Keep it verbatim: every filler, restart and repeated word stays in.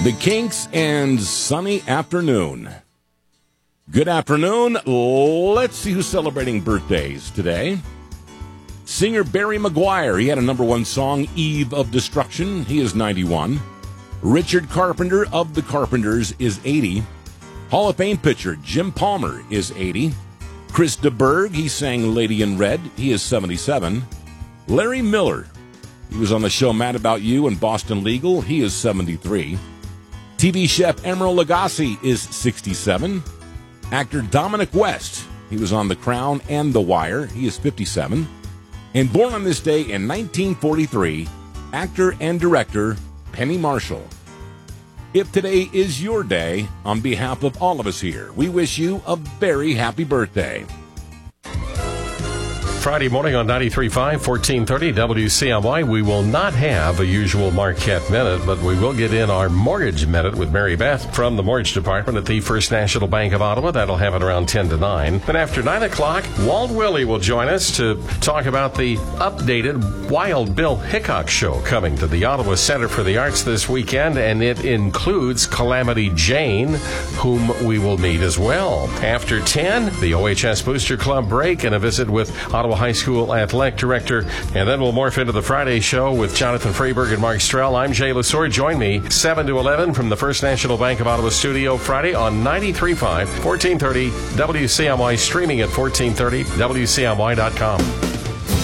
The Kinks and Sunny Afternoon. Good afternoon. Let's see who's celebrating birthdays today. Singer Barry Maguire. He had a number one song, Eve of Destruction. He is ninety-one. Richard Carpenter of the Carpenters is eighty. Hall of Fame pitcher Jim Palmer is eighty. Chris DeBerg, he sang Lady in Red. He is seventy-seven. Larry Miller, he was on the show Mad About You and Boston Legal. He is seventy-three. T V chef Emeril Lagasse is sixty-seven. Actor Dominic West, he was on The Crown and The Wire. He is fifty-seven. And born on this day in nineteen forty-three, actor and director Penny Marshall. If today is your day, on behalf of all of us here, we wish you a very happy birthday. Friday morning on ninety-three point five, fourteen thirty W C M Y. We will not have a usual Marquette Minute, but we will get in our Mortgage Minute with Mary Beth from the Mortgage Department at the First National Bank of Ottawa. That'll happen around ten to nine. Then after nine o'clock, Walt Willey will join us to talk about the updated Wild Bill Hickok show coming to the Ottawa Centre for the Arts this weekend, and it includes Calamity Jane, whom we will meet as well. After ten, the O H S Booster Club break and a visit with Ottawa High School Athletic Director, and then we'll morph into the Friday show with Jonathan Freeberg and Mark Strell. I'm Jay Lesor. Join me seven to eleven from the First National Bank of Ottawa studio Friday on ninety-three point five, fourteen thirty W C M Y, streaming at fourteen thirty W C M Y dot com.